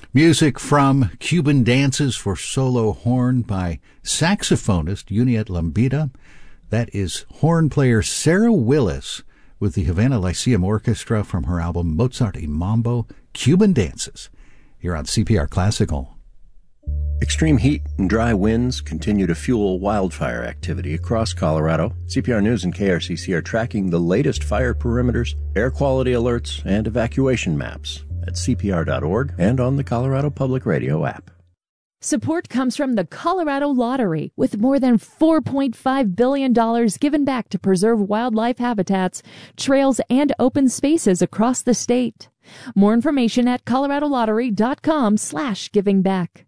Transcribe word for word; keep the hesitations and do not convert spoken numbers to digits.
Music from Cuban Dances for Solo Horn by saxophonist Juniet Lambida. That is horn player Sarah Willis with the Havana Lyceum Orchestra from her album Mozart y Mambo, Cuban Dances, here on C P R Classical. Extreme heat and dry winds continue to fuel wildfire activity across Colorado. C P R News and K R C C are tracking the latest fire perimeters, air quality alerts, and evacuation maps at C P R dot org and on the Colorado Public Radio app. Support comes from the Colorado Lottery, with more than four point five billion dollars given back to preserve wildlife habitats, trails, and open spaces across the state. More information at colorado lottery dot com slash giving back.